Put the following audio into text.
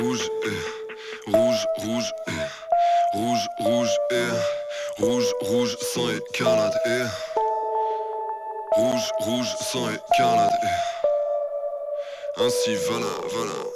Rouge rouge, rouge rouge, rouge rouge, rouge, sang écarlate rouge, rouge, sang écarlate ainsi voilà, voilà.